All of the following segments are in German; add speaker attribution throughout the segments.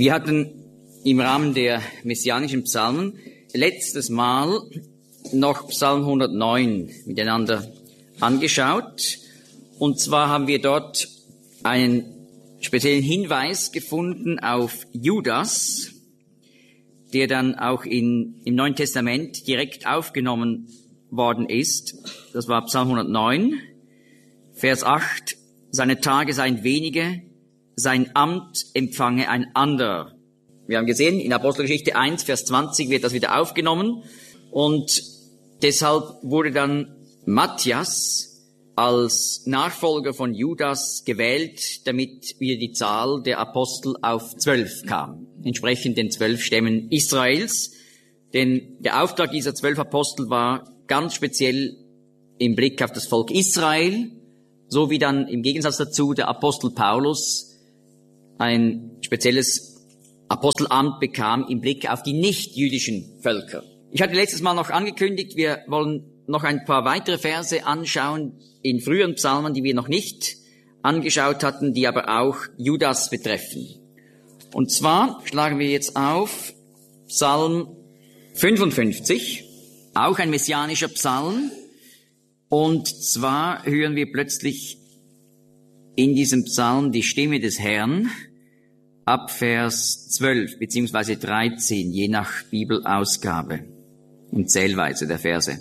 Speaker 1: Wir hatten im Rahmen der messianischen Psalmen letztes Mal noch Psalm 109 miteinander angeschaut. Und zwar haben wir dort einen speziellen Hinweis gefunden auf Judas, der dann auch im Neuen Testament direkt aufgenommen worden ist. Das war Psalm 109, Vers 8. Seine Tage seien wenige, sein Amt empfange ein anderer. Wir haben gesehen, in Apostelgeschichte 1, Vers 20 wird das wieder aufgenommen. Und deshalb wurde dann Matthias als Nachfolger von Judas gewählt, damit wieder die Zahl der Apostel auf 12 kam, entsprechend den 12 Stämmen Israels. Denn der Auftrag dieser 12 Apostel war ganz speziell im Blick auf das Volk Israel, so wie dann im Gegensatz dazu der Apostel Paulus ein spezielles Apostelamt bekam im Blick auf die nicht-jüdischen Völker. Ich hatte letztes Mal noch angekündigt, wir wollen noch ein paar weitere Verse anschauen in früheren Psalmen, die wir noch nicht angeschaut hatten, die aber auch Judas betreffen. Und zwar schlagen wir jetzt auf Psalm 55, auch ein messianischer Psalm. Und zwar hören wir plötzlich in diesem Psalm die Stimme des Herrn ab Vers 12 bzw. 13, je nach Bibelausgabe und Zählweise der Verse.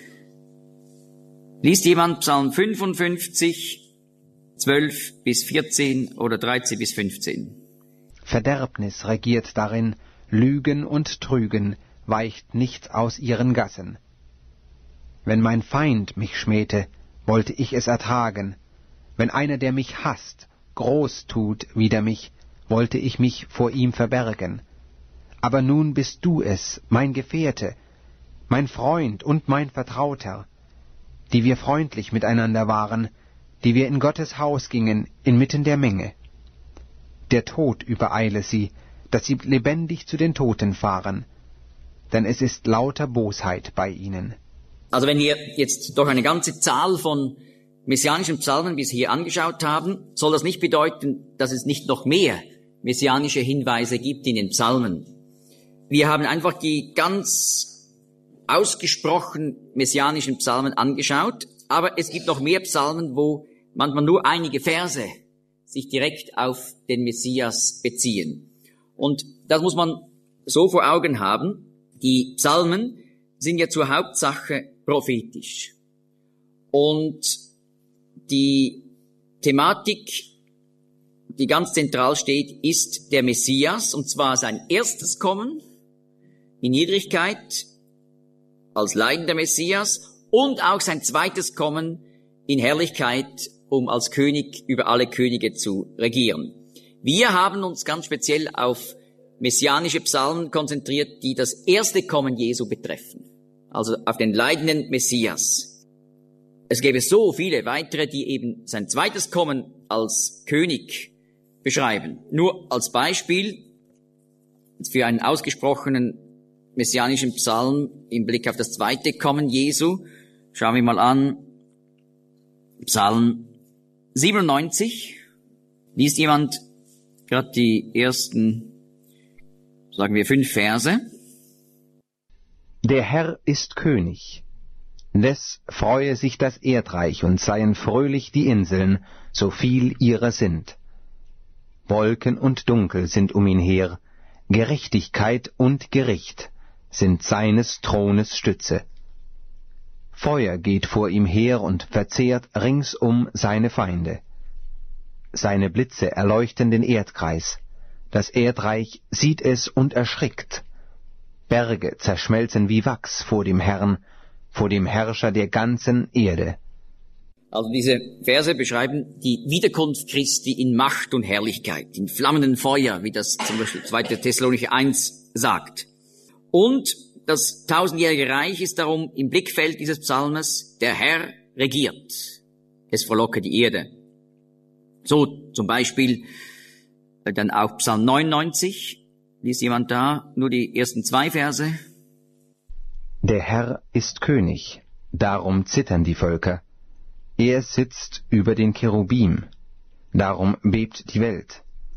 Speaker 1: Liest jemand Psalm 55, 12 bis 14 oder 13 bis 15?
Speaker 2: Verderbnis regiert darin, Lügen und Trügen weicht nichts aus ihren Gassen. Wenn mein Feind mich schmähte, wollte ich es ertragen. Wenn einer, der mich hasst, groß tut wider mich, wollte ich mich vor ihm verbergen. Aber nun bist du es, mein Gefährte, mein Freund und mein Vertrauter, die wir freundlich miteinander waren, die wir in Gottes Haus gingen, inmitten der Menge. Der Tod übereile sie, dass sie lebendig zu den Toten fahren, denn es ist lauter Bosheit bei ihnen.
Speaker 1: Also wenn wir jetzt doch eine ganze Zahl von messianischen Psalmen bis hier angeschaut haben, soll das nicht bedeuten, dass es nicht noch mehr messianische Hinweise gibt in den Psalmen. Wir haben einfach die ganz ausgesprochen messianischen Psalmen angeschaut, aber es gibt noch mehr Psalmen, wo manchmal nur einige Verse sich direkt auf den Messias beziehen. Und das muss man so vor Augen haben. Die Psalmen sind ja zur Hauptsache prophetisch. Und die Thematik, die ganz zentral steht, ist der Messias, und zwar sein erstes Kommen in Niedrigkeit als leidender Messias und auch sein zweites Kommen in Herrlichkeit, um als König über alle Könige zu regieren. Wir haben uns ganz speziell auf messianische Psalmen konzentriert, die das erste Kommen Jesu betreffen, also auf den leidenden Messias. Es gäbe so viele weitere, die eben sein zweites Kommen als König beschreiben. Nur als Beispiel für einen ausgesprochenen messianischen Psalm im Blick auf das zweite Kommen Jesu. Schauen wir mal an. Psalm 97. Liest jemand gerade die ersten, sagen wir, 5 Verse?
Speaker 2: Der Herr ist König. Des freue sich das Erdreich und seien fröhlich die Inseln, so viel ihrer sind. Wolken und Dunkel sind um ihn her, Gerechtigkeit und Gericht sind seines Thrones Stütze. Feuer geht vor ihm her und verzehrt ringsum seine Feinde. Seine Blitze erleuchten den Erdkreis. Das Erdreich sieht es und erschrickt. Berge zerschmelzen wie Wachs vor dem Herrn, vor dem Herrscher der ganzen Erde.
Speaker 1: Also diese Verse beschreiben die Wiederkunft Christi in Macht und Herrlichkeit, in flammenden Feuer, wie das zum Beispiel 2. Thessalonicher 1 sagt. Und das 1000-jährige Reich ist darum im Blickfeld dieses Psalmes, der Herr regiert. Es frohlocke die Erde. So zum Beispiel dann auch Psalm 99. Liest jemand da nur die ersten 2 Verse?
Speaker 2: Der Herr ist König, darum zittern die Völker. Er sitzt über den Cherubim, darum bebt die Welt.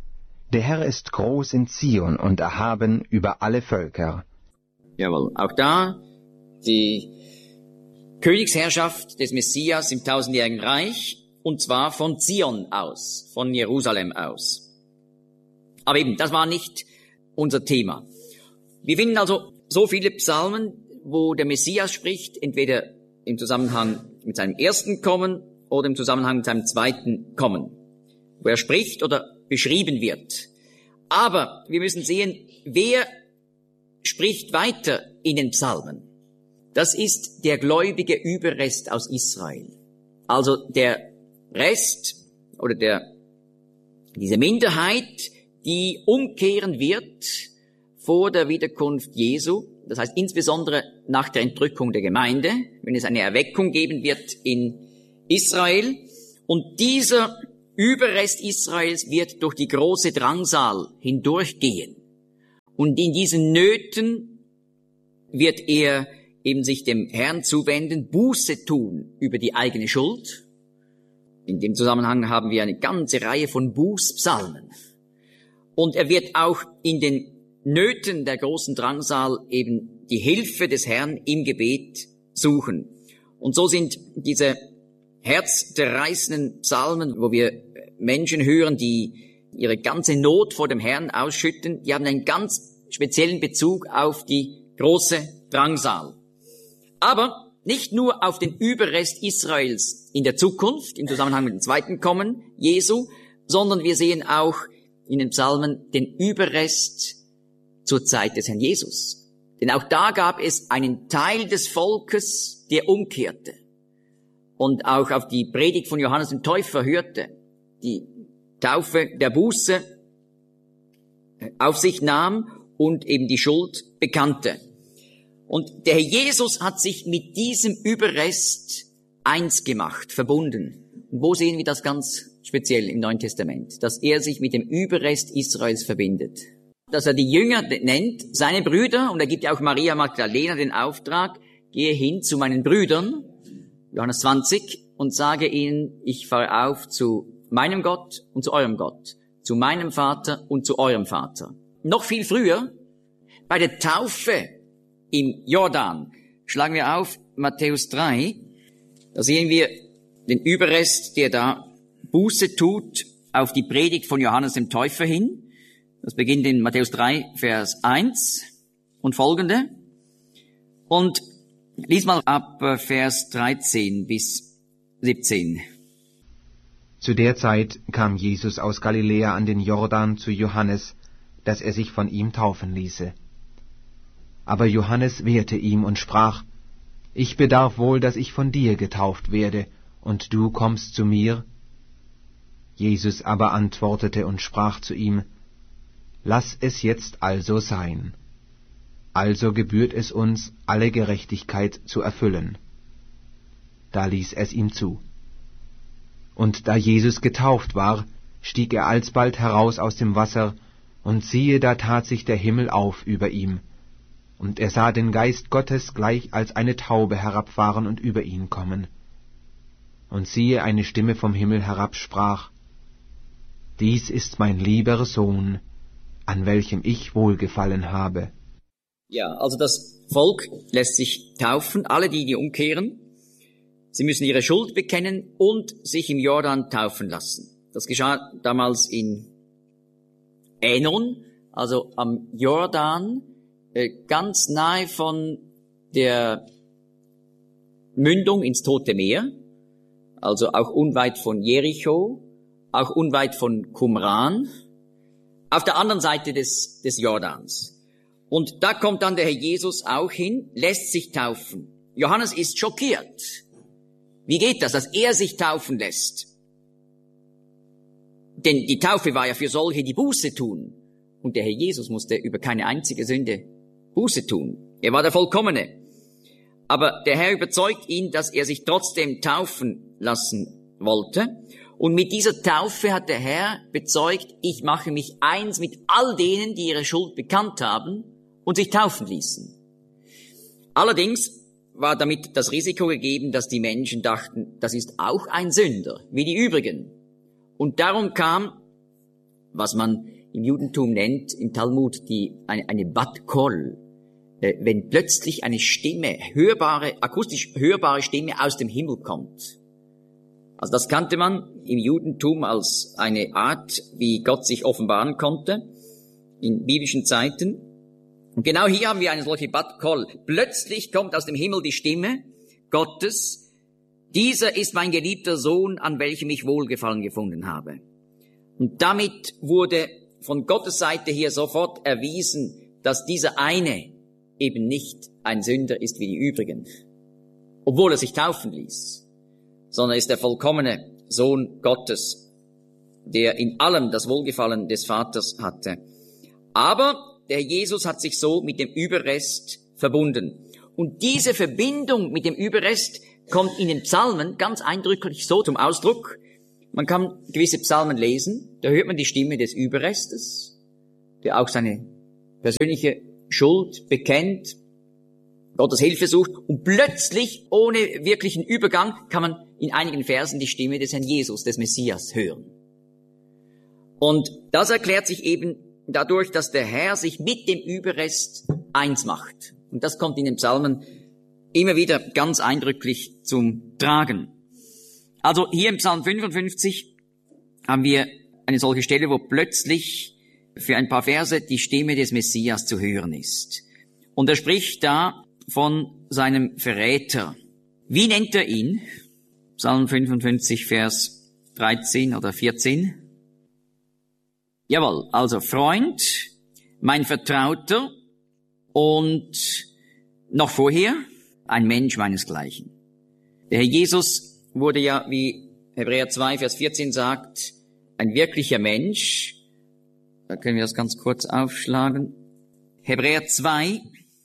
Speaker 2: Der Herr ist groß in Zion und erhaben über alle Völker.
Speaker 1: Jawohl, auch da die Königsherrschaft des Messias im tausendjährigen Reich, und zwar von Zion aus, von Jerusalem aus. Aber eben, das war nicht unser Thema. Wir finden also so viele Psalmen, wo der Messias spricht, entweder im Zusammenhang mit seinem ersten Kommen oder im Zusammenhang mit seinem zweiten Kommen, wo er spricht oder beschrieben wird. Aber wir müssen sehen, wer spricht weiter in den Psalmen. Das ist der gläubige Überrest aus Israel. Also der Rest oder diese Minderheit, die umkehren wird vor der Wiederkunft Jesu. Das heißt insbesondere nach der Entrückung der Gemeinde, wenn es eine Erweckung geben wird in Israel. Und dieser Überrest Israels wird durch die große Drangsal hindurchgehen. Und in diesen Nöten wird er eben sich dem Herrn zuwenden, Buße tun über die eigene Schuld. In dem Zusammenhang haben wir eine ganze Reihe von Bußpsalmen. Und er wird auch in den Nöten der großen Drangsal eben die Hilfe des Herrn im Gebet suchen. Und so sind diese herzzerreißenden Psalmen, wo wir Menschen hören, die ihre ganze Not vor dem Herrn ausschütten, die haben einen ganz speziellen Bezug auf die große Drangsal. Aber nicht nur auf den Überrest Israels in der Zukunft, im Zusammenhang mit dem zweiten Kommen Jesu, sondern wir sehen auch in den Psalmen den Überrest zur Zeit des Herrn Jesus. Denn auch da gab es einen Teil des Volkes, der umkehrte und auch auf die Predigt von Johannes dem Täufer hörte, die Taufe der Buße auf sich nahm und eben die Schuld bekannte. Und der Herr Jesus hat sich mit diesem Überrest eins gemacht, verbunden. Und wo sehen wir das ganz speziell im Neuen Testament? Dass er sich mit dem Überrest Israels verbindet. Dass er die Jünger nennt, seine Brüder, und er gibt ja auch Maria Magdalena den Auftrag, gehe hin zu meinen Brüdern, Johannes 20, und sage ihnen, ich fahre auf zu meinem Gott und zu eurem Gott, zu meinem Vater und zu eurem Vater. Noch viel früher, bei der Taufe im Jordan, schlagen wir auf Matthäus 3, da sehen wir den Überrest, der da Buße tut auf die Predigt von Johannes dem Täufer hin. Das beginnt in Matthäus 3, Vers 1 und folgende. Und lies mal ab Vers 13 bis 17.
Speaker 2: Zu der Zeit kam Jesus aus Galiläa an den Jordan zu Johannes, dass er sich von ihm taufen ließe. Aber Johannes wehrte ihm und sprach, ich bedarf wohl, dass ich von dir getauft werde, und du kommst zu mir? Jesus aber antwortete und sprach zu ihm, lass es jetzt also sein. Also gebührt es uns, alle Gerechtigkeit zu erfüllen. Da ließ es ihm zu. Und da Jesus getauft war, stieg er alsbald heraus aus dem Wasser, und siehe, da tat sich der Himmel auf über ihm, und er sah den Geist Gottes gleich als eine Taube herabfahren und über ihn kommen. Und siehe, eine Stimme vom Himmel herab sprach, dies ist mein lieber Sohn, an welchem ich Wohlgefallen habe.
Speaker 1: Ja, also das Volk lässt sich taufen, alle die umkehren. Sie müssen ihre Schuld bekennen und sich im Jordan taufen lassen. Das geschah damals in Änon, also am Jordan, ganz nahe von der Mündung ins Tote Meer, also auch unweit von Jericho, auch unweit von Qumran, auf der anderen Seite des Jordans. Und da kommt dann der Herr Jesus auch hin, lässt sich taufen. Johannes ist schockiert. Wie geht das, dass er sich taufen lässt? Denn die Taufe war ja für solche, die Buße tun. Und der Herr Jesus musste über keine einzige Sünde Buße tun. Er war der Vollkommene. Aber der Herr überzeugt ihn, dass er sich trotzdem taufen lassen wollte. Und mit dieser Taufe hat der Herr bezeugt, ich mache mich eins mit all denen, die ihre Schuld bekannt haben und sich taufen ließen. Allerdings war damit das Risiko gegeben, dass die Menschen dachten, das ist auch ein Sünder, wie die übrigen. Und darum kam, was man im Judentum nennt, im Talmud, eine Bat Kol. Wenn plötzlich eine Stimme, akustisch hörbare Stimme aus dem Himmel kommt. Also das kannte man im Judentum als eine Art, wie Gott sich offenbaren konnte in biblischen Zeiten. Und genau hier haben wir eine solche Bat Kol. Plötzlich kommt aus dem Himmel die Stimme Gottes. Dieser ist mein geliebter Sohn, an welchem ich Wohlgefallen gefunden habe. Und damit wurde von Gottes Seite hier sofort erwiesen, dass dieser eine eben nicht ein Sünder ist wie die übrigen, obwohl er sich taufen ließ, sondern ist der vollkommene Sohn Gottes, der in allem das Wohlgefallen des Vaters hatte. Aber der Jesus hat sich so mit dem Überrest verbunden. Und diese Verbindung mit dem Überrest kommt in den Psalmen ganz eindrücklich so zum Ausdruck. Man kann gewisse Psalmen lesen, da hört man die Stimme des Überrestes, der auch seine persönliche Schuld bekennt, Gottes Hilfe sucht und plötzlich, ohne wirklichen Übergang, kann man in einigen Versen die Stimme des Herrn Jesus, des Messias, hören. Und das erklärt sich eben dadurch, dass der Herr sich mit dem Überrest eins macht. Und das kommt in den Psalmen immer wieder ganz eindrücklich zum Tragen. Also hier im Psalm 55 haben wir eine solche Stelle, wo plötzlich für ein paar Verse die Stimme des Messias zu hören ist. Und er spricht da von seinem Verräter. Wie nennt er ihn? Psalm 55, Vers 13 oder 14. Jawohl, also Freund, mein Vertrauter und noch vorher ein Mensch meinesgleichen. Der Herr Jesus wurde ja, wie Hebräer 2, Vers 14 sagt, ein wirklicher Mensch. Da können wir das ganz kurz aufschlagen. Hebräer 2,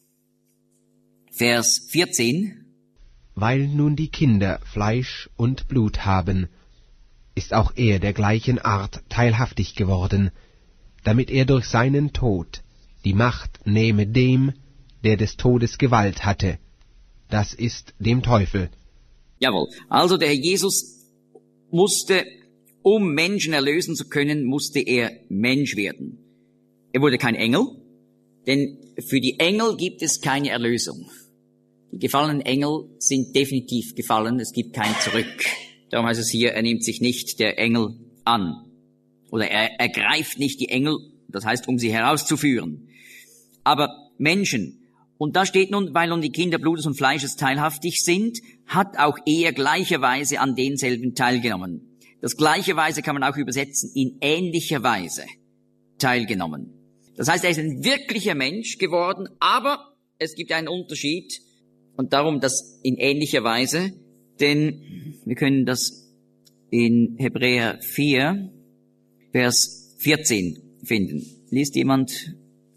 Speaker 1: Vers 14.
Speaker 2: Weil nun die Kinder Fleisch und Blut haben, ist auch er der gleichen Art teilhaftig geworden, damit er durch seinen Tod die Macht nehme dem, der des Todes Gewalt hatte, das ist dem Teufel.
Speaker 1: Jawohl, also der Herr Jesus musste, um Menschen erlösen zu können, musste er Mensch werden. Er wurde kein Engel, denn für die Engel gibt es keine Erlösung. Die gefallenen Engel sind definitiv gefallen, es gibt kein Zurück. Darum heißt es hier, er nimmt sich nicht der Engel an. Oder er ergreift nicht die Engel, das heißt, um sie herauszuführen. Aber Menschen, und da steht nun, weil nun die Kinder Blutes und Fleisches teilhaftig sind, hat auch er gleicherweise an denselben teilgenommen. Das gleicherweise kann man auch übersetzen, in ähnlicher Weise teilgenommen. Das heißt, er ist ein wirklicher Mensch geworden, aber es gibt einen Unterschied und darum das in ähnlicher Weise, denn wir können das in Hebräer 4, Vers 14 finden. Liest jemand?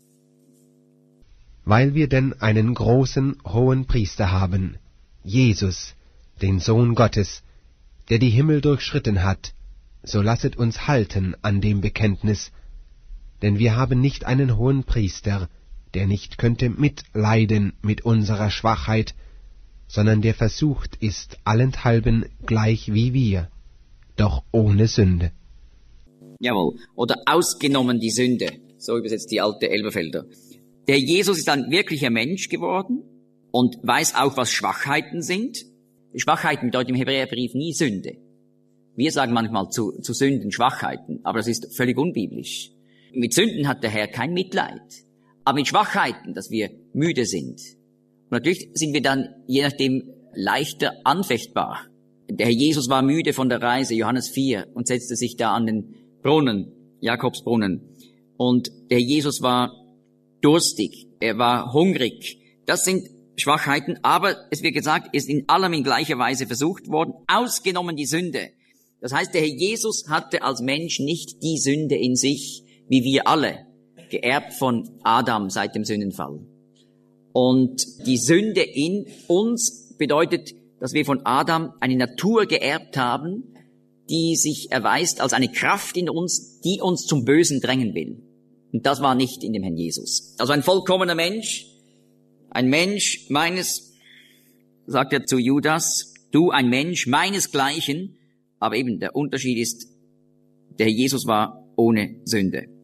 Speaker 2: Weil wir denn einen großen hohen Priester haben, Jesus, den Sohn Gottes, der die Himmel durchschritten hat, so lasset uns halten an dem Bekenntnis, denn wir haben nicht einen hohen Priester, der nicht könnte mitleiden mit unserer Schwachheit, sondern der versucht ist allenthalben gleich wie wir, doch ohne Sünde.
Speaker 1: Jawohl, oder ausgenommen die Sünde, so übersetzt die alte Elberfelder. Der Jesus ist ein wirklicher Mensch geworden und weiß auch, was Schwachheiten sind. Schwachheiten bedeutet im Hebräerbrief nie Sünde. Wir sagen manchmal zu Sünden Schwachheiten, aber das ist völlig unbiblisch. Mit Sünden hat der Herr kein Mitleid, aber mit Schwachheiten, dass wir müde sind. Und natürlich sind wir dann je nachdem leichter anfechtbar. Der Herr Jesus war müde von der Reise, Johannes 4, und setzte sich da an den Brunnen, Jakobsbrunnen. Und der Herr Jesus war durstig, er war hungrig. Das sind Schwachheiten, aber es wird gesagt, er ist in allem in gleicher Weise versucht worden, ausgenommen die Sünde. Das heißt, der Herr Jesus hatte als Mensch nicht die Sünde in sich, wie wir alle, geerbt von Adam seit dem Sündenfall. Und die Sünde in uns bedeutet, dass wir von Adam eine Natur geerbt haben, die sich erweist als eine Kraft in uns, die uns zum Bösen drängen will. Und das war nicht in dem Herrn Jesus. Also ein vollkommener Mensch, ein Mensch meines, sagt er zu Judas, du ein Mensch meinesgleichen, aber eben der Unterschied ist, der Herr Jesus war ohne Sünde.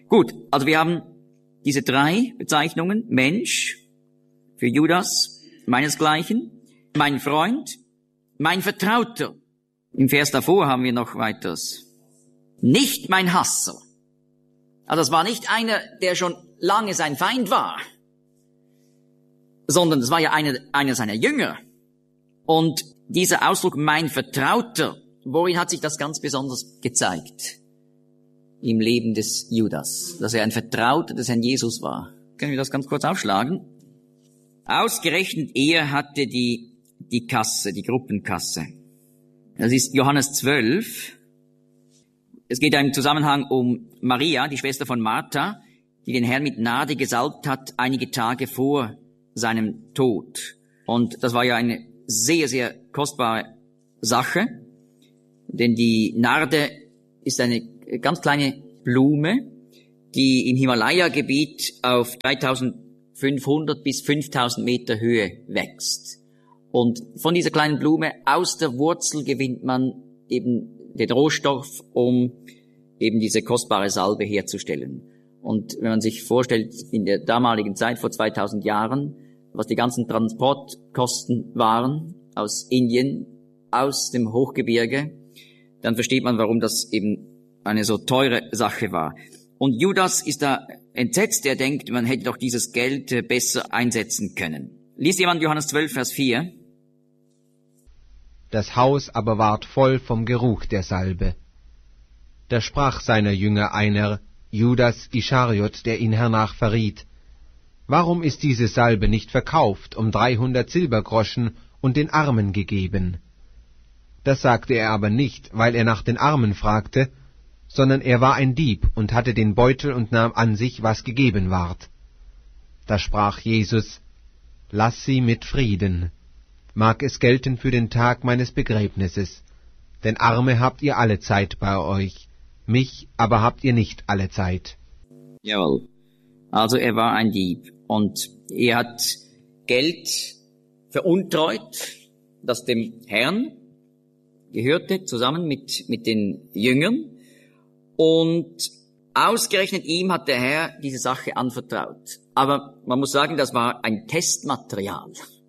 Speaker 1: Gut, also wir haben diese 3 Bezeichnungen. Mensch für Judas, meinesgleichen, mein Freund, mein Vertrauter. Im Vers davor haben wir noch weiteres. Nicht mein Hasser. Also das war nicht einer, der schon lange sein Feind war, sondern es war ja einer seiner Jünger. Und dieser Ausdruck, mein Vertrauter, worin hat sich das ganz besonders gezeigt? Im Leben des Judas, dass er ein Vertrauter des Herrn Jesus war. Können wir das ganz kurz aufschlagen? Ausgerechnet er hatte die Kasse, die Gruppenkasse. Das ist Johannes 12. Es geht im Zusammenhang um Maria, die Schwester von Martha, die den Herrn mit Narde gesalbt hat, einige Tage vor seinem Tod. Und das war ja eine sehr, sehr kostbare Sache, denn die Narde ist eine ganz kleine Blume, die im Himalaya-Gebiet auf 3500 bis 5000 Meter Höhe wächst. Und von dieser kleinen Blume, aus der Wurzel gewinnt man eben den Rohstoff, um eben diese kostbare Salbe herzustellen. Und wenn man sich vorstellt, in der damaligen Zeit, vor 2000 Jahren, was die ganzen Transportkosten waren aus Indien, aus dem Hochgebirge, dann versteht man, warum das eben eine so teure Sache war. Und Judas ist da entsetzt, er denkt, man hätte doch dieses Geld besser einsetzen können. Liest jemand Johannes 12, Vers 4?
Speaker 2: Das Haus aber ward voll vom Geruch der Salbe. Da sprach seiner Jünger einer, Judas Ischariot, der ihn hernach verriet, warum ist diese Salbe nicht verkauft, 300 Silbergroschen und den Armen gegeben? Das sagte er aber nicht, weil er nach den Armen fragte, sondern er war ein Dieb und hatte den Beutel und nahm an sich, was gegeben ward. Da sprach Jesus, lass sie mit Frieden. Mag es gelten für den Tag meines Begräbnisses, denn Arme habt ihr alle Zeit bei euch, mich aber habt ihr nicht alle Zeit.
Speaker 1: Jawohl. Also er war ein Dieb und er hat Geld veruntreut, das dem Herrn gehörte, zusammen mit den Jüngern. Und ausgerechnet ihm hat der Herr diese Sache anvertraut. Aber man muss sagen, das war ein Testmaterial.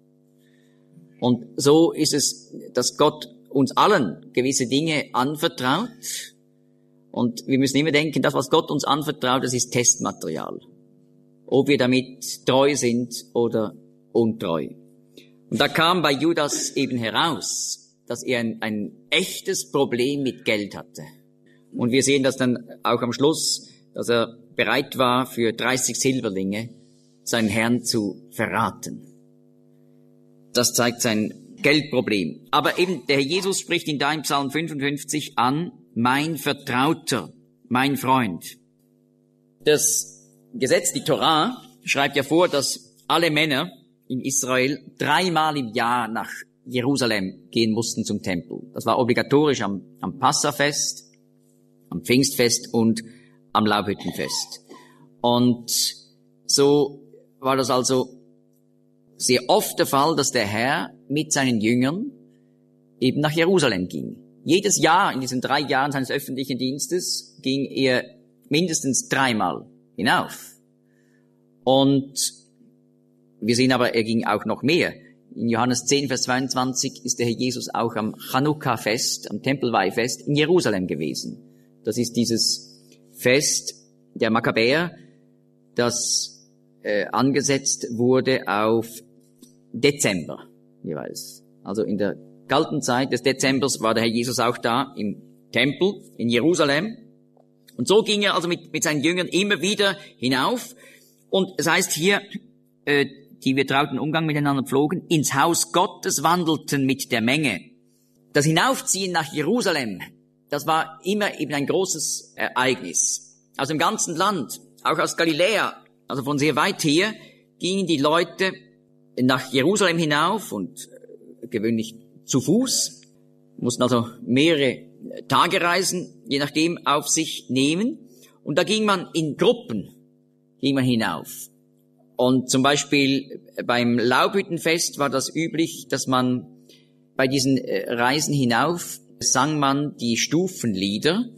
Speaker 1: Und so ist es, dass Gott uns allen gewisse Dinge anvertraut. Und wir müssen immer denken, das, was Gott uns anvertraut, das ist Testmaterial. Ob wir damit treu sind oder untreu. Und da kam bei Judas eben heraus, dass er ein echtes Problem mit Geld hatte. Und wir sehen das dann auch am Schluss, dass er bereit war, für 30 Silberlinge seinen Herrn zu verraten. Das zeigt sein Geldproblem. Aber eben der Herr Jesus spricht ihn da im Psalm 55 an, mein Vertrauter, mein Freund. Das Gesetz, die Torah, schreibt ja vor, dass alle Männer in Israel 3-mal im Jahr nach Jerusalem gehen mussten zum Tempel. Das war obligatorisch am Passafest, am Pfingstfest und am Laubhüttenfest. Und so war das also sehr oft der Fall, dass der Herr mit seinen Jüngern eben nach Jerusalem ging. Jedes Jahr in diesen 3 Jahren seines öffentlichen Dienstes ging er mindestens 3-mal hinauf. Und wir sehen aber, er ging auch noch mehr. In Johannes 10, Vers 22 ist der Herr Jesus auch am Chanukka-Fest, am Tempelweihfest in Jerusalem gewesen. Das ist dieses Fest der Makkabäer, das angesetzt wurde auf Dezember jeweils. Also in der kalten Zeit des Dezembers war der Herr Jesus auch da im Tempel in Jerusalem. Und so ging er also mit seinen Jüngern immer wieder hinauf. Und es heißt hier, die wir trauten Umgang miteinander pflogen, ins Haus Gottes wandelten mit der Menge. Das Hinaufziehen nach Jerusalem, das war immer eben ein großes Ereignis. Aus dem ganzen Land, auch aus Galiläa, also von sehr weit her, gingen die Leute nach Jerusalem hinauf und gewöhnlich zu Fuß, mussten also mehrere Tagereisen, je nachdem, auf sich nehmen. Und da ging man in Gruppen, ging man hinauf. Und zum Beispiel beim Laubhüttenfest war das üblich, dass man bei diesen Reisen hinauf sang man die Stufenlieder.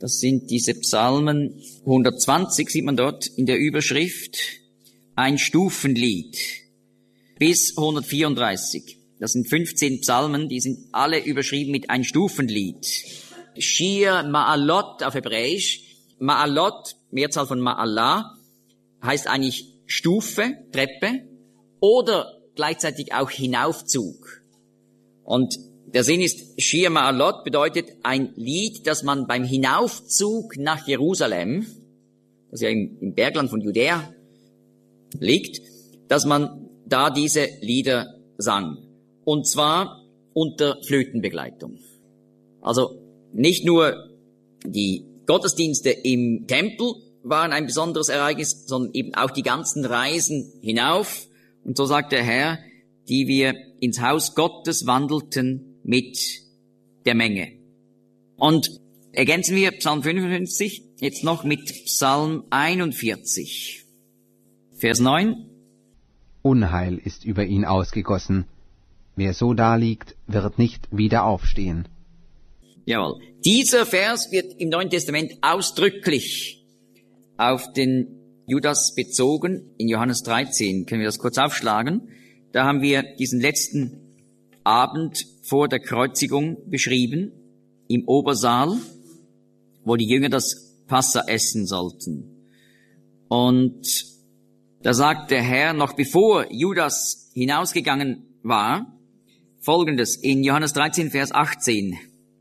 Speaker 1: Das sind diese Psalmen 120, sieht man dort in der Überschrift, ein Stufenlied, bis 134. Das sind 15 Psalmen, die sind alle überschrieben mit ein Stufenlied. Shir Ma'alot auf Hebräisch. Ma'alot, Mehrzahl von Ma'alah, heißt eigentlich Stufe, Treppe oder gleichzeitig auch Hinaufzug. Und der Sinn ist, Shir Ma'alot bedeutet ein Lied, das man beim Hinaufzug nach Jerusalem, das ja im Bergland von Judäa liegt, dass man da diese Lieder sang. Und zwar unter Flötenbegleitung. Also nicht nur die Gottesdienste im Tempel waren ein besonderes Ereignis, sondern eben auch die ganzen Reisen hinauf. Und so sagt der Herr, die wir ins Haus Gottes wandelten mit der Menge. Und ergänzen wir Psalm 55 jetzt noch mit Psalm 41, Vers 9.
Speaker 2: Unheil ist über ihn ausgegossen. Wer so daliegt, wird nicht wieder aufstehen.
Speaker 1: Jawohl. Dieser Vers wird im Neuen Testament ausdrücklich auf den Judas bezogen. In Johannes 13 können wir das kurz aufschlagen. Da haben wir diesen letzten Abend vor der Kreuzigung beschrieben, im Obersaal, wo die Jünger das Passa essen sollten. Und da sagt der Herr, noch bevor Judas hinausgegangen war, Folgendes in Johannes 13, Vers 18.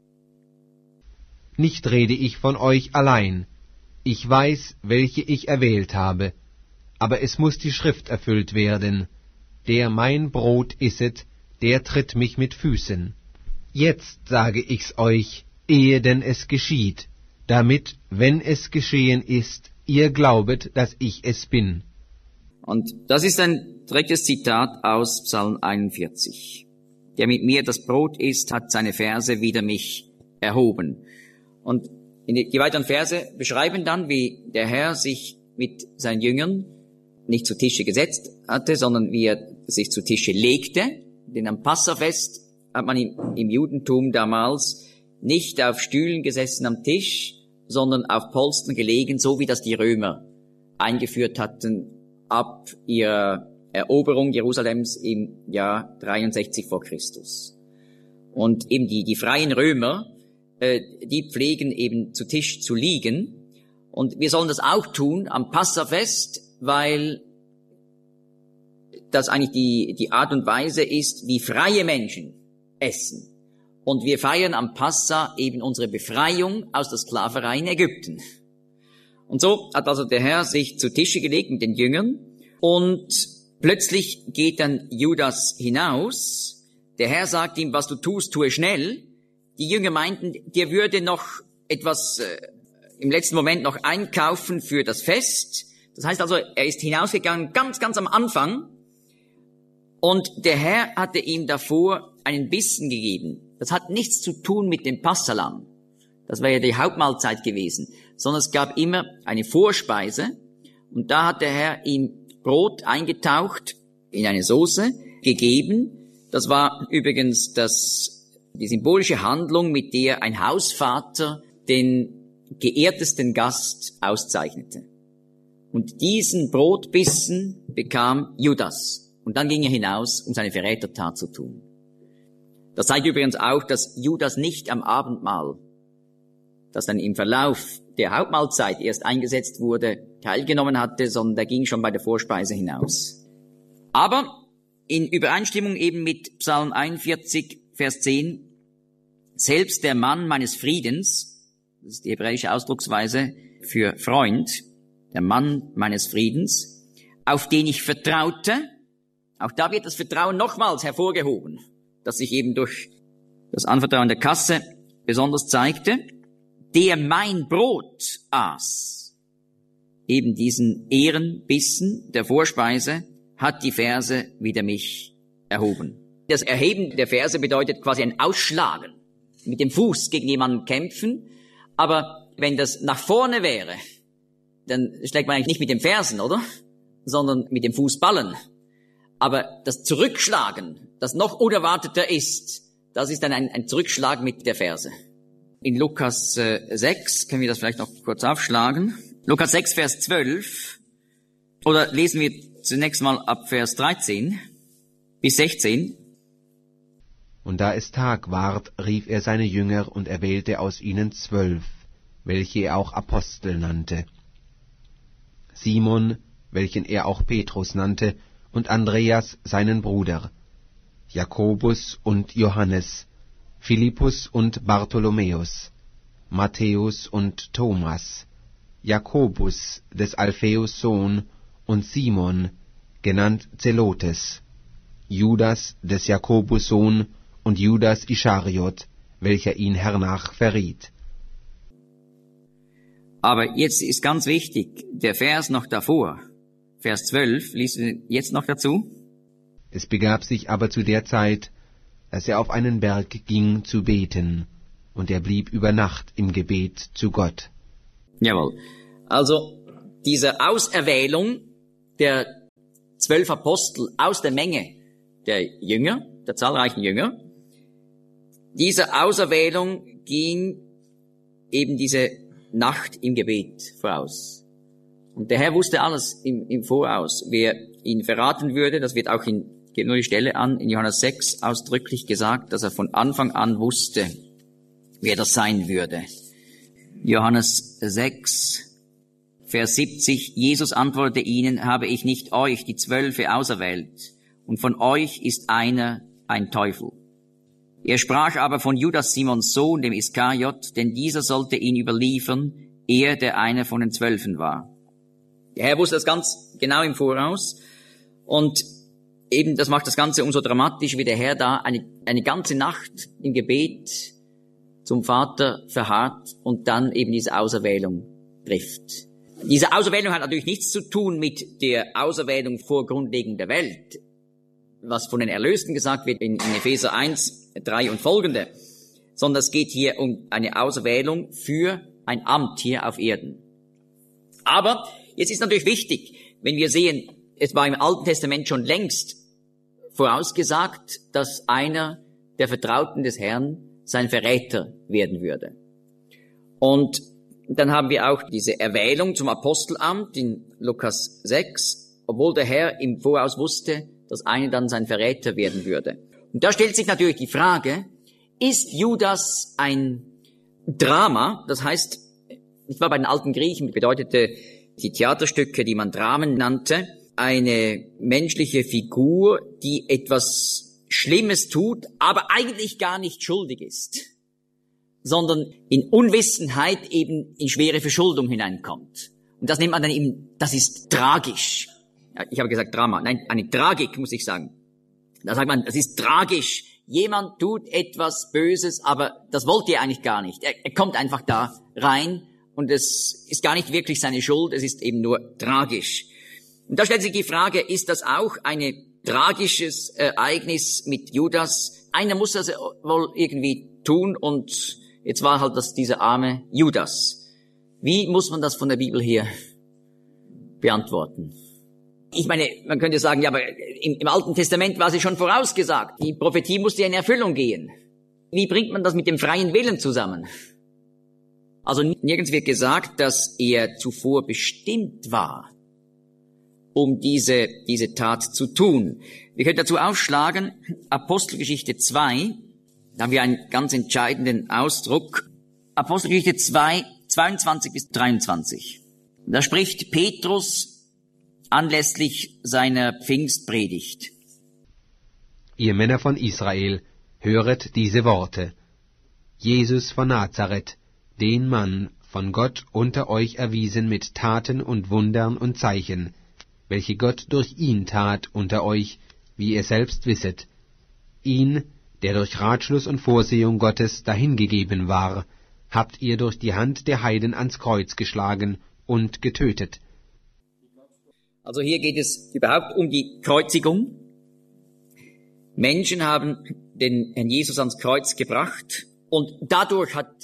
Speaker 2: Nicht rede ich von euch allein. Ich weiß, welche ich erwählt habe. Aber es muss die Schrift erfüllt werden. Der mein Brot isset, der tritt mich mit Füßen. Jetzt sage ich's euch, ehe denn es geschieht, damit, wenn es geschehen ist, ihr glaubet, dass ich es bin.
Speaker 1: Und das ist ein direktes Zitat aus Psalm 41. Der mit mir das Brot isst, hat seine Verse wider mich erhoben. Und die weiteren Verse beschreiben dann, wie der Herr sich mit seinen Jüngern nicht zu Tische gesetzt hatte, sondern wie er sich zu Tische legte. Denn am Passafest hat man im Judentum damals nicht auf Stühlen gesessen am Tisch, sondern auf Polstern gelegen, so wie das die Römer eingeführt hatten ab ihrer Eroberung Jerusalems im Jahr 63 vor Christus. Und eben die freien Römer, die pflegen eben zu Tisch zu liegen. Und wir sollen das auch tun am Passafest, weil das eigentlich die Art und Weise ist, wie freie Menschen essen. Und wir feiern am Passa eben unsere Befreiung aus der Sklaverei in Ägypten. Und so hat also der Herr sich zu Tische gelegt mit den Jüngern und plötzlich geht dann Judas hinaus. Der Herr sagt ihm, was du tust, tue schnell. Die Jünger meinten, dir würde noch etwas im letzten Moment noch einkaufen für das Fest. Das heißt also, er ist hinausgegangen ganz, ganz am Anfang. Und der Herr hatte ihm davor einen Bissen gegeben. Das hat nichts zu tun mit dem Passalam. Das wäre ja die Hauptmahlzeit gewesen. Sondern es gab immer eine Vorspeise. Und da hat der Herr ihm Brot eingetaucht in eine Soße gegeben. Das war übrigens die symbolische Handlung, mit der ein Hausvater den geehrtesten Gast auszeichnete. Und diesen Brotbissen bekam Judas. Und dann ging er hinaus, um seine Verrätertat zu tun. Das zeigt übrigens auch, dass Judas nicht am Abendmahl, das dann im Verlauf der Hauptmahlzeit erst eingesetzt wurde, teilgenommen hatte, sondern der ging schon bei der Vorspeise hinaus. Aber in Übereinstimmung eben mit Psalm 41, Vers 10, selbst der Mann meines Friedens, das ist die hebräische Ausdrucksweise für Freund, der Mann meines Friedens, auf den ich vertraute, auch da wird das Vertrauen nochmals hervorgehoben, das sich eben durch das Anvertrauen der Kasse besonders zeigte, der mein Brot aß. Eben diesen Ehrenbissen der Vorspeise hat die Verse wider mich erhoben. Das Erheben der Verse bedeutet quasi ein Ausschlagen, mit dem Fuß gegen jemanden kämpfen, aber wenn das nach vorne wäre, dann schlägt man eigentlich nicht mit den Fersen, oder? Sondern mit dem Fußballen. Aber das Zurückschlagen, das noch unerwarteter ist, das ist dann ein Zurückschlag mit der Ferse. in Lukas 6, können wir das vielleicht noch kurz aufschlagen. Lukas 6, Vers 12. Oder lesen wir zunächst mal ab Vers 13 bis 16.
Speaker 2: Und da es Tag ward, rief er seine Jünger und erwählte aus ihnen 12, welche er auch Apostel nannte. Simon, welchen er auch Petrus nannte, und Andreas seinen Bruder, Jakobus und Johannes, Philippus und Bartholomäus, Matthäus und Thomas, Jakobus des Alpheus Sohn und Simon, genannt Zelotes, Judas des Jakobus Sohn und Judas Ischariot, welcher ihn hernach verriet.
Speaker 1: Aber jetzt ist ganz wichtig, der Vers noch davor, Vers 12, liest du jetzt noch dazu?
Speaker 2: Es begab sich aber zu der Zeit, dass er auf einen Berg ging zu beten, und er blieb über Nacht im Gebet zu Gott.
Speaker 1: Jawohl. Also diese Auserwählung der 12 Apostel aus der Menge der Jünger, der zahlreichen Jünger, diese Auserwählung ging eben diese Nacht im Gebet voraus. Und der Herr wusste alles im Voraus, wer ihn verraten würde. Das wird auch geht nur die Stelle an, in Johannes 6 ausdrücklich gesagt, dass er von Anfang an wusste, wer das sein würde. Johannes 6, Vers 70, Jesus antwortete ihnen, habe ich nicht euch, die 12, auserwählt, und von euch ist einer ein Teufel. Er sprach aber von Judas Simons Sohn, dem Iskariot, denn dieser sollte ihn überliefern, er, der einer von den 12 war. Der Herr wusste das ganz genau im Voraus, und eben das macht das Ganze umso dramatischer, wie der Herr da eine ganze Nacht im Gebet zum Vater verharrt und dann eben diese Auserwählung trifft. Diese Auserwählung hat natürlich nichts zu tun mit der Auserwählung vor Grundlegung der Welt, was von den Erlösten gesagt wird in Epheser 1, 3 und folgende, sondern es geht hier um eine Auserwählung für ein Amt hier auf Erden. Aber jetzt ist natürlich wichtig, wenn wir sehen, es war im Alten Testament schon längst vorausgesagt, dass einer der Vertrauten des Herrn sein Verräter werden würde. Und dann haben wir auch diese Erwählung zum Apostelamt in Lukas 6, obwohl der Herr im Voraus wusste, dass einer dann sein Verräter werden würde. Und da stellt sich natürlich die Frage, ist Judas ein Drama? Das heißt, ich war bei den alten Griechen, bedeutete die Theaterstücke, die man Dramen nannte, eine menschliche Figur, die etwas Schlimmes tut, aber eigentlich gar nicht schuldig ist, sondern in Unwissenheit eben in schwere Verschuldung hineinkommt. Und das nennt man dann eben, das ist tragisch. Ja, ich habe gesagt Drama, nein, eine Tragik, muss ich sagen. Da sagt man, das ist tragisch. Jemand tut etwas Böses, aber das wollte er eigentlich gar nicht. Er kommt einfach da rein und es ist gar nicht wirklich seine Schuld, es ist eben nur tragisch. Und da stellt sich die Frage, ist das auch ein tragisches Ereignis mit Judas? Einer muss das wohl irgendwie tun und jetzt war halt das dieser arme Judas. Wie muss man das von der Bibel her beantworten? Ich meine, man könnte sagen, ja, aber im Alten Testament war sie schon vorausgesagt. Die Prophetie musste ja in Erfüllung gehen. Wie bringt man das mit dem freien Willen zusammen? Also nirgends wird gesagt, dass er zuvor bestimmt war, um diese Tat zu tun. Wir können dazu aufschlagen, Apostelgeschichte 2, da haben wir einen ganz entscheidenden Ausdruck. Apostelgeschichte 2, 22 bis 23. Da spricht Petrus anlässlich seiner Pfingstpredigt.
Speaker 2: Ihr Männer von Israel, höret diese Worte. Jesus von Nazareth, den Mann von Gott unter euch erwiesen mit Taten und Wundern und Zeichen, welche Gott durch ihn tat unter euch, wie ihr selbst wisset. Ihn, der durch Ratschluss und Vorsehung Gottes dahingegeben war, habt ihr durch die Hand der Heiden ans Kreuz geschlagen und getötet.
Speaker 1: Also hier geht es überhaupt um die Kreuzigung. Menschen haben den Herrn Jesus ans Kreuz gebracht und dadurch hat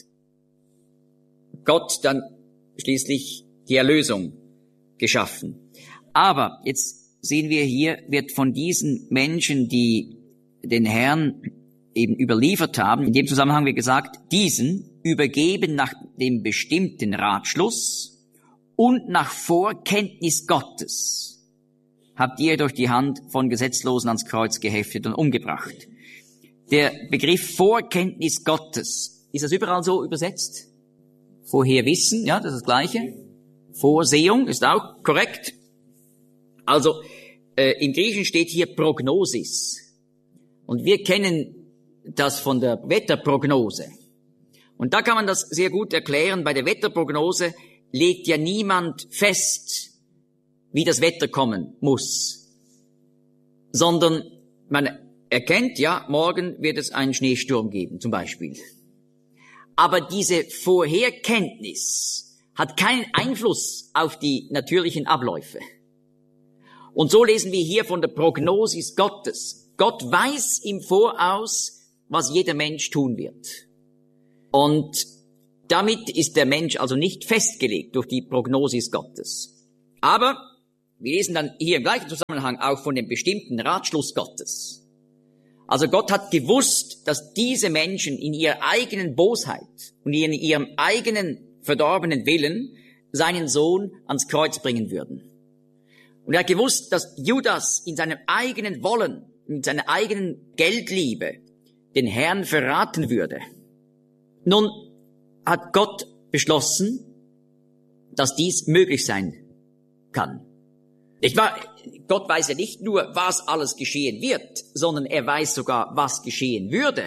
Speaker 1: Gott dann schließlich die Erlösung geschaffen. Aber jetzt sehen wir hier, wird von diesen Menschen, die den Herrn eben überliefert haben. In dem Zusammenhang wird gesagt, diesen übergeben nach dem bestimmten Ratschluss und nach Vorkenntnis Gottes habt ihr durch die Hand von Gesetzlosen ans Kreuz geheftet und umgebracht. Der Begriff Vorkenntnis Gottes, ist das überall so übersetzt? Vorherwissen, ja, das ist das Gleiche. Vorsehung ist auch korrekt. Also im Griechischen steht hier Prognosis. Und wir kennen das von der Wetterprognose. Und da kann man das sehr gut erklären. Bei der Wetterprognose legt ja niemand fest, wie das Wetter kommen muss, sondern man erkennt, ja, morgen wird es einen Schneesturm geben, zum Beispiel. Aber diese Vorherkenntnis hat keinen Einfluss auf die natürlichen Abläufe. Und so lesen wir hier von der Prognosis Gottes. Gott weiß im Voraus, was jeder Mensch tun wird. Und damit ist der Mensch also nicht festgelegt durch die Prognosis Gottes. Aber wir lesen dann hier im gleichen Zusammenhang auch von dem bestimmten Ratschluss Gottes. Also Gott hat gewusst, dass diese Menschen in ihrer eigenen Bosheit und in ihrem eigenen verdorbenen Willen seinen Sohn ans Kreuz bringen würden. Und er hat gewusst, dass Judas in seinem eigenen Wollen, in seiner eigenen Geldliebe den Herrn verraten würde. Nun hat Gott beschlossen, dass dies möglich sein kann. Nicht wahr? Gott weiß ja nicht nur, was alles geschehen wird, sondern er weiß sogar, was geschehen würde.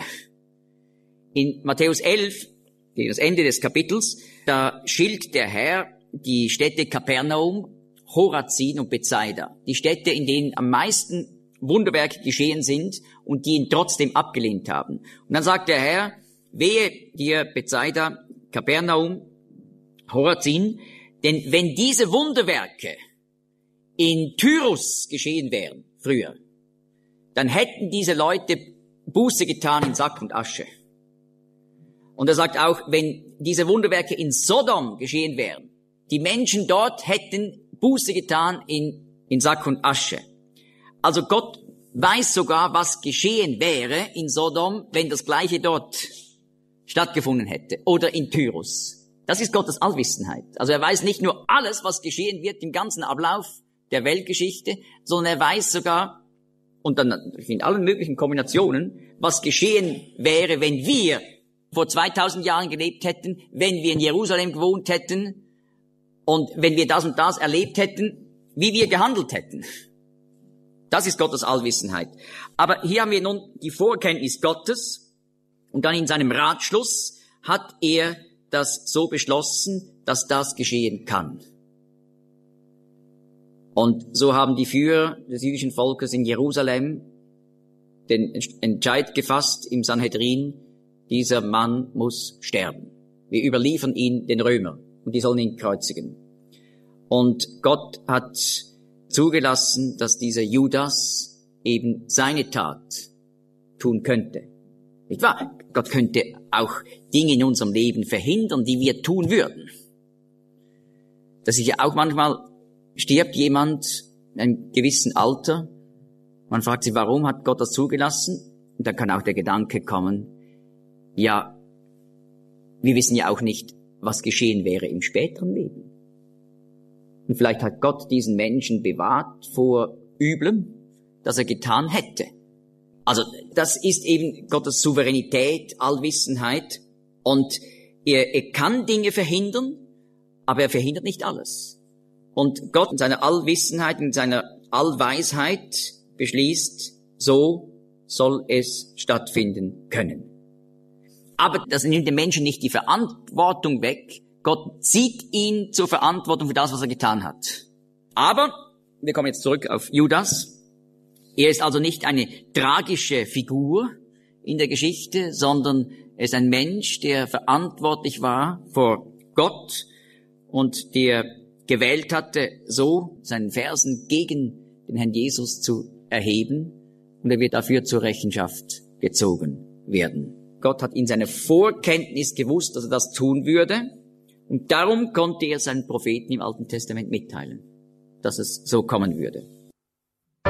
Speaker 1: In Matthäus 11, gegen das Ende des Kapitels, da schildert der Herr die Städte Kapernaum, Chorazin und Bethsaida. Die Städte, in denen am meisten Wunderwerke geschehen sind und die ihn trotzdem abgelehnt haben. Und dann sagt der Herr, wehe dir Bethsaida, Kapernaum, Chorazin, denn wenn diese Wunderwerke in Tyrus geschehen wären, früher, dann hätten diese Leute Buße getan in Sack und Asche. Und er sagt auch, wenn diese Wunderwerke in Sodom geschehen wären, die Menschen dort hätten Buße getan in Sack und Asche. Also Gott weiß sogar, was geschehen wäre in Sodom, wenn das Gleiche dort stattgefunden hätte. Oder in Tyrus. Das ist Gottes Allwissenheit. Also er weiß nicht nur alles, was geschehen wird im ganzen Ablauf der Weltgeschichte, sondern er weiß sogar, und dann in allen möglichen Kombinationen, was geschehen wäre, wenn wir vor 2000 Jahren gelebt hätten, wenn wir in Jerusalem gewohnt hätten und wenn wir das und das erlebt hätten, wie wir gehandelt hätten. Das ist Gottes Allwissenheit. Aber hier haben wir nun die Vorkenntnis Gottes und dann in seinem Ratschluss hat er das so beschlossen, dass das geschehen kann. Und so haben die Führer des jüdischen Volkes in Jerusalem den Entscheid gefasst im Sanhedrin, dieser Mann muss sterben. Wir überliefern ihn den Römern und die sollen ihn kreuzigen. Und Gott hat zugelassen, dass dieser Judas eben seine Tat tun könnte. Nicht wahr? Gott könnte auch Dinge in unserem Leben verhindern, die wir tun würden. Das ist ja auch manchmal, stirbt jemand in einem gewissen Alter, man fragt sich, warum hat Gott das zugelassen? Und dann kann auch der Gedanke kommen, ja, wir wissen ja auch nicht, was geschehen wäre im späteren Leben. Und vielleicht hat Gott diesen Menschen bewahrt vor Üblem, das er getan hätte. Also das ist eben Gottes Souveränität, Allwissenheit. Und er kann Dinge verhindern, aber er verhindert nicht alles. Und Gott in seiner Allwissenheit, in seiner Allweisheit beschließt, so soll es stattfinden können. Aber das nimmt dem Menschen nicht die Verantwortung weg. Gott zieht ihn zur Verantwortung für das, was er getan hat. Aber, wir kommen jetzt zurück auf Judas. Er ist also nicht eine tragische Figur in der Geschichte, sondern er ist ein Mensch, der verantwortlich war vor Gott und der gewählt hatte, so seinen Fersen gegen den Herrn Jesus zu erheben, und er wird dafür zur Rechenschaft gezogen werden. Gott hat in seiner Vorkenntnis gewusst, dass er das tun würde, und darum konnte er seinen Propheten im Alten Testament mitteilen, dass es so kommen würde.